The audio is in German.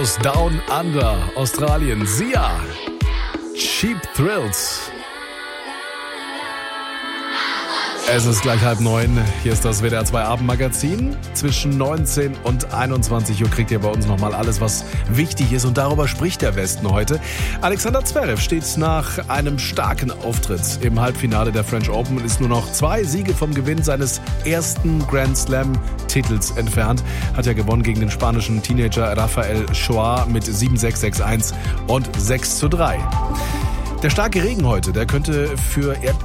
Aus Down Under, Australien, Sia, Cheap Thrills. Es ist gleich 8:30. Hier ist das WDR 2 Abendmagazin. Zwischen 19 und 21 Uhr kriegt ihr bei uns nochmal alles, was wichtig ist. Und darüber spricht der Westen heute. Alexander Zverev steht nach einem starken Auftritt im Halbfinale der French Open und ist nur noch 2 Siege vom Gewinn seines ersten Grand Slam-Titels entfernt. Hat ja gewonnen gegen den spanischen Teenager Rafael Schoar mit 7-6, 6-1 und 6-3. Der starke Regen heute, der könnte für